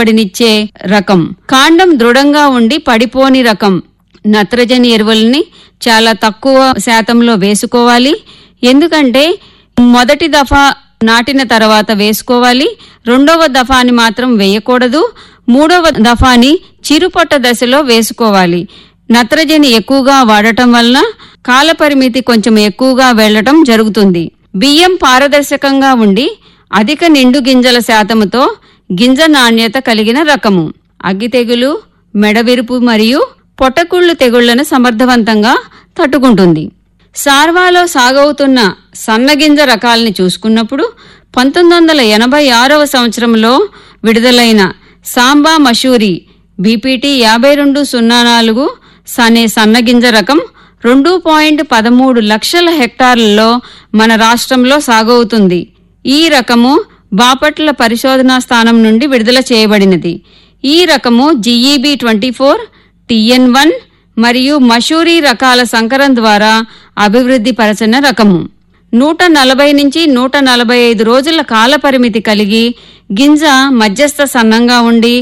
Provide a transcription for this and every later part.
దిగుబడినిచ్చే రకం. కాండం దృఢంగా ఉండి పడిపోని రకం. నత్రజని ఎరువుల్ని చాలా తక్కువ శాతంలో వేసుకోవాలి. ఎందుకంటే మొదటి దఫా నాటిన తర్వాత వేసుకోవాలి, రెండవ దఫాని మాత్రం వేయకూడదు, మూడవ దఫాని చిరుపొట్ట దశలో వేసుకోవాలి. నత్రజని ఎక్కువగా వాడటం వలన కాలపరిమితి కొంచెం ఎక్కువగా వెళ్లటం జరుగుతుంది. బియ్యం పారదర్శకంగా ఉండి అధిక నిండు గింజల శాతముతో గింజ నాణ్యత కలిగిన రకము. అగ్గి తెగులు, మెడవిరుపు మరియు పొట్టకుళ్ళు తెగుళ్లను సమర్థవంతంగా తట్టుకుంటుంది. సార్వాలో సాగవుతున్న సన్నగింజ రకాల్ని చూసుకున్నప్పుడు 1986వ సంవత్సరంలో విడుదలైన సాంబా మషూరి బీపీటీ 5204 అనే సన్నగింజ రకం 2.13 లక్షల హెక్టార్లలో మన రాష్ట్రంలో సాగవుతుంది. ఈ రకము బాపట్ల పరిశోధనా స్థానం నుండి విడుదల చేయబడినది. ఈ రకము జీఈబీ 24, TN1 మరియు మషూరి రకాల సంకరం ద్వారా అభివృద్ధి పరచిన రకము. 140 నుంచి 145 రోజుల కాల పరిమితి కలిగి గింజ మధ్యస్థ సన్నంగా ఉండి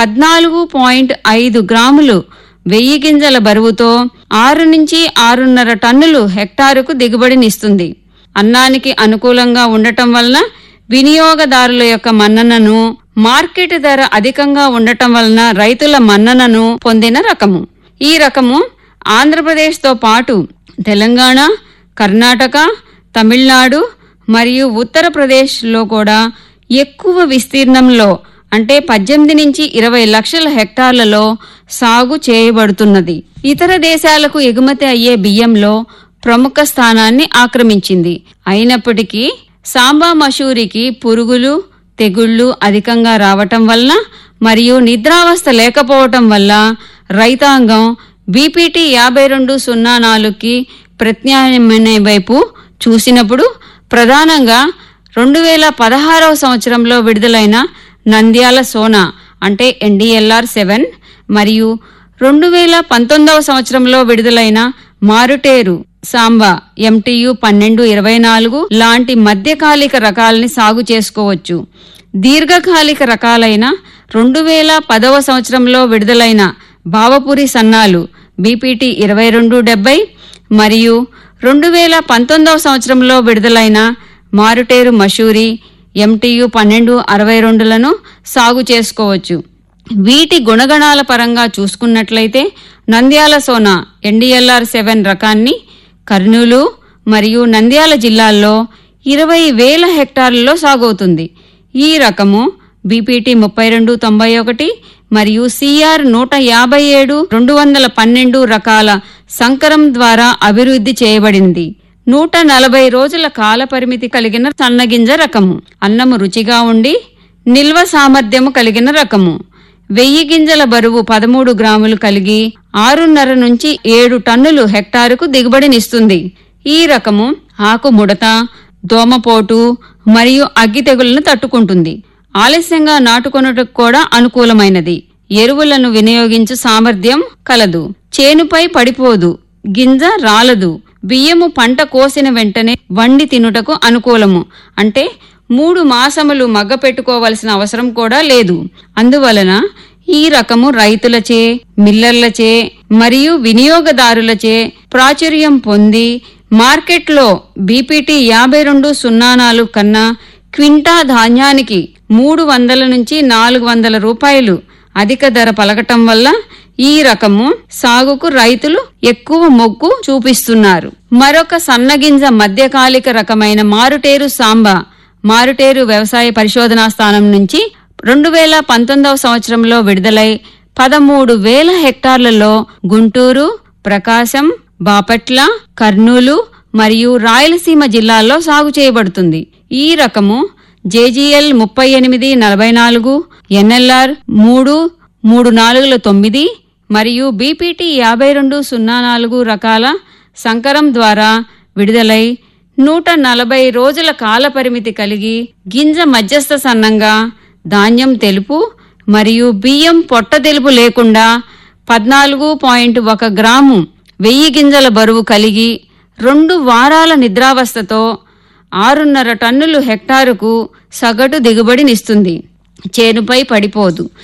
14.5 గ్రాములు 1000 గింజల బరువుతో 6 నుంచి 6.5 టన్నులు హెక్టారుకు దిగుబడినిస్తుంది. అన్నానికి అనుకూలంగా ఉండటం వలన వినియోగదారుల యొక్క మన్ననను, మార్కెట్ ధర అధికంగా ఉండటం వలన రైతుల మన్ననను పొందిన రకము. ఈ రకము ఆంధ్రప్రదేశ్తో పాటు తెలంగాణ, కర్ణాటక, తమిళనాడు మరియు ఉత్తరప్రదేశ్లో కూడా ఎక్కువ విస్తీర్ణంలో అంటే 18 నుంచి 20 లక్షల హెక్టార్లలో సాగు చేయబడుతున్నది. ఇతర దేశాలకు ఎగుమతి అయ్యే బియ్యంలో ప్రముఖ స్థానాన్ని ఆక్రమించింది. అయినప్పటికీ సాంబా మషూరికి పురుగులు, తెగుళ్లు అధికంగా రావటం వలన మరియు నిద్రావస్థ లేకపోవటం వల్ల రైతాంగం బీపీటీ 5204కి ప్రత్యామ్నాయ వైపు చూసినప్పుడు ప్రధానంగా 2016వ సంవత్సరంలో విడుదలైన నంద్యాల సోనా అంటే NDLR7 మరియు 2019వ సంవత్సరంలో విడుదలైన మారుటేరు సాంబా MTU 1224 లాంటి మధ్యకాలిక రకాలని సాగు చేసుకోవచ్చు. దీర్ఘకాలిక రకాలైన 2010వ సంవత్సరంలో విడుదలైన బావపురి సన్నాలు బీపీటీ 2270 మరియు 2019వ సంవత్సరంలో విడుదలైన మారుటేరు మషూరి MTU 1262లను సాగు చేసుకోవచ్చు. వీటి గుణగణాల పరంగా చూసుకున్నట్లయితే నంద్యాల సోనా NDLR7 రకాన్ని కర్నూలు మరియు నంద్యాల జిల్లాల్లో 20,000 హెక్టార్లలో సాగవుతుంది. ఈ రకము బీపీటీ 3291 మరియు CR 157 212 రకాల సంకరం ద్వారా అభివృద్ధి చేయబడింది. 140 రోజుల కాల పరిమితి కలిగిన సన్నగింజ రకము. అన్నము రుచిగా ఉండి నిల్వ సామర్థ్యము కలిగిన రకము. 1000 గింజల బరువు 13 గ్రాములు కలిగి 6.5 నుంచి 7 టన్నులు హెక్టారుకు దిగుబడినిస్తుంది. ఈ రకము ఆకు ముడత, దోమపోటు మరియు అగ్గి తెగుళ్లను తట్టుకుంటుంది. ఆలస్యంగా నాటుకొనుటకు కూడా అనుకూలమైనది. ఎరువులను వినియోగించు సామర్థ్యం కలదు. చేనుపై పడిపోదు, గింజ రాలదు. బియ్యము పంట కోసిన వెంటనే వండి తినుటకు అనుకూలము. అంటే 3 మాసములు మగ్గ పెట్టుకోవలసిన అవసరం కూడా లేదు. అందువలన ఈ రకము రైతులచే, మిల్లర్లచే మరియు వినియోగదారులచే ప్రాచుర్యం పొంది మార్కెట్లో బీపీటీ 5204 కన్నా క్వింటా ధాన్యానికి 300 నుంచి 400 రూపాయలు అధిక ధర పలకటం వల్ల ఈ రకము సాగుకు రైతులు ఎక్కువ మొగ్గు చూపిస్తున్నారు. మరొక సన్నగింజ మధ్యకాలిక రకమైన మారుటేరు సాంబా మారుటేరు వ్యవసాయ పరిశోధనా స్థానం నుంచి 2019వ సంవత్సరంలో విడుదలై 13,000 హెక్టార్లలో గుంటూరు, ప్రకాశం, బాపట్ల, కర్నూలు మరియు రాయలసీమ జిల్లాల్లో సాగు చేయబడుతుంది. ఈ రకము JGL 3844, NLR 334 మరియు బీపీటీ 5204 రకాల సంకరం ద్వారా విడుదలై 140 రోజుల కాల పరిమితి కలిగి గింజ మధ్యస్థ సన్నంగా, ధాన్యం తెలుపు మరియు బియ్యం పొట్ట తెలుపు లేకుండా 14.1 గ్రాము 1000 గింజల బరువు కలిగి 2 వారాల నిద్రావస్థతో 6.5 టన్నులు హెక్టారుకు సగటు దిగుబడినిస్తుంది. చేనుపై పడిపోదు.